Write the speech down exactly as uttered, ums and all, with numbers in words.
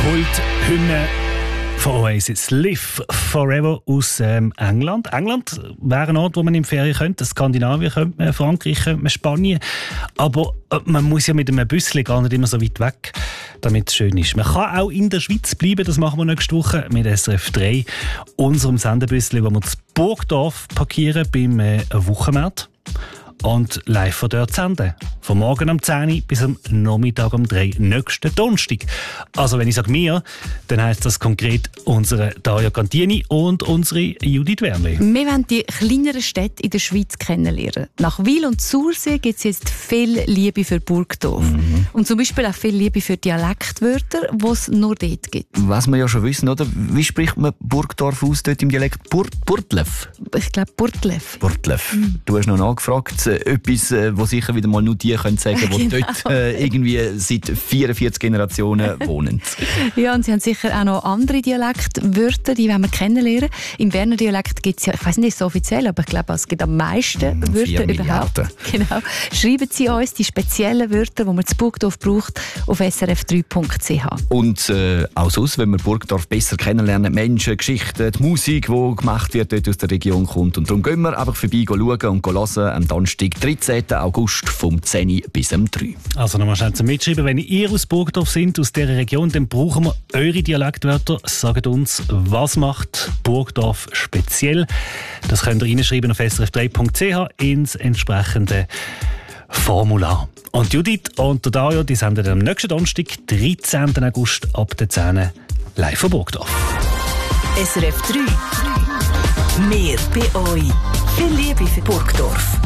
Kulthymne von Oasis, Live Forever aus ähm, England. England wäre ein Ort, wo man in Ferien könnte. Skandinavien könnte man, Frankreich könnte man, Spanien. Aber äh, man muss ja mit einem Büssli gar nicht immer so weit weg, damit es schön ist. Man kann auch in der Schweiz bleiben, das machen wir nächste Woche mit S R F drei. Unserem Sendebüssli, wo wir zu Burgdorf parkieren beim äh, Wochenmarkt. Und live von dort senden. Von morgen um zehn Uhr bis am Nachmittag um drei Uhr nächsten Donnerstag. Also wenn ich sage «mir», dann heisst das konkret unsere Daria Cantini und unsere Judith Wernli. Wir wollen die kleineren Städte in der Schweiz kennenlernen. Nach Wil und Sursee gibt es jetzt viel Liebe für Burgdorf. Mhm. Und zum Beispiel auch viel Liebe für Dialektwörter, die es nur dort gibt. Was wir ja schon wissen, oder? Wie spricht man Burgdorf aus dort im Dialekt? Bur Burtlev? Ich glaube Burtlev. Burtlev. Mhm. Du hast noch nachgefragt. Etwas, wo sicher wieder mal nur die können sagen, die genau. dort äh, irgendwie seit vierundvierzig Generationen wohnen. Ja, und sie haben sicher auch noch andere Dialektwörter, die wollen wir kennenlernen. Im Berner Dialekt gibt es ja, ich weiß nicht so offiziell, aber ich glaube, es gibt am meisten mm, Wörter überhaupt. Genau. Schreiben Sie uns die speziellen Wörter, die man zu Burgdorf braucht, auf s r f drei punkt c h. Und äh, auch sonst, wenn wir Burgdorf besser kennenlernen, Menschen, Geschichten, die Musik, die gemacht wird, dort aus der Region kommt. Und darum gehen wir einfach vorbei schauen und hören am Donnerstag, dreizehnten August vom zehn Uhr bis um drei Uhr. Also nochmal schnell zum Mitschreiben. Wenn ihr aus Burgdorf sind, aus dieser Region, dann brauchen wir eure Dialektwörter. Sagt uns, was macht Burgdorf speziell. Das könnt ihr reinschreiben auf s r f drei punkt c h ins entsprechende Formular. Und Judith und Dario, die senden am nächsten Donnerstag, dreizehnten August ab der zehn Uhr live von Burgdorf. S R F drei. Mehr bei euch. Viel Liebe für Burgdorf.